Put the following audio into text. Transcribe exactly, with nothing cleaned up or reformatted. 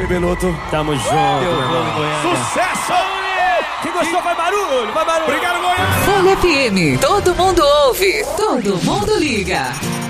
aí, Beloto. Tamo junto, meu irmão. Sucesso! Quem gostou, vai barulho, vai barulho. Obrigado, Goiânia. Folha F M, todo mundo ouve, todo mundo liga.